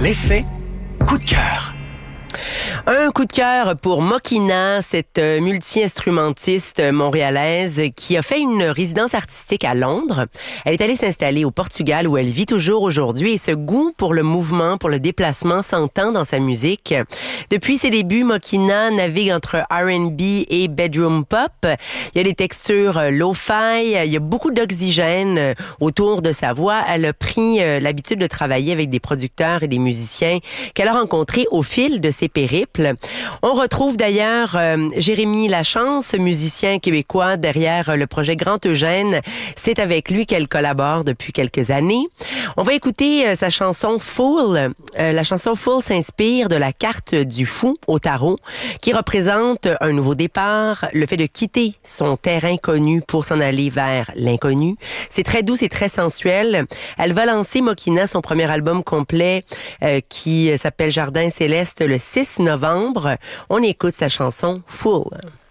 L'effet coup de cœur. Un coup de cœur pour Mokina, cette multi-instrumentiste montréalaise qui a fait une résidence artistique à Londres. Elle est allée s'installer au Portugal où elle vit toujours aujourd'hui et ce goût pour le mouvement, pour le déplacement s'entend dans sa musique. Depuis ses débuts, Mokina navigue entre R&B et bedroom pop. Il y a des textures lo-fi, il y a beaucoup d'oxygène autour de sa voix. Elle a pris l'habitude de travailler avec des producteurs et des musiciens qu'elle a rencontrés au fil de ses périples. On retrouve d'ailleurs Jérémy Lachance, musicien québécois derrière le projet Grand Eugène. C'est avec lui qu'elle collabore depuis quelques années. On va écouter sa chanson Fool. La chanson Fool s'inspire de la carte du fou au tarot qui représente un nouveau départ, le fait de quitter son terrain connu pour s'en aller vers l'inconnu. C'est très doux, c'est très sensuel. Elle va lancer Mokina, son premier album complet qui s'appelle Jardin Céleste le 6 novembre. On écoute sa chanson Fool.